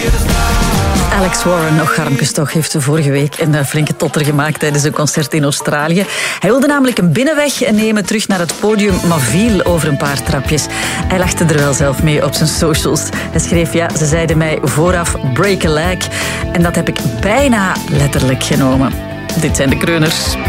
Alex Warren, nog garmpjes toch, heeft vorige week een flinke totter gemaakt tijdens een concert in Australië. Hij wilde namelijk een binnenweg nemen terug naar het podium, maar viel over een paar trapjes. Hij lachte er wel zelf mee op zijn socials. Hij schreef, ze zeiden mij vooraf break a leg. En dat heb ik bijna letterlijk genomen. Dit zijn de Kreuners.